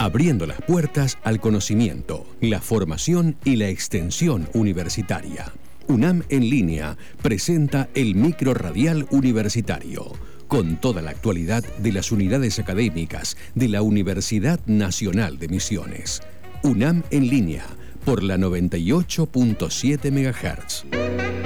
abriendo las puertas al conocimiento, la formación y la extensión universitaria. UNAM en línea presenta el Microradial Universitario, con toda la actualidad de las unidades académicas de la Universidad Nacional de Misiones. UNAM en línea, por la 98.7 MHz.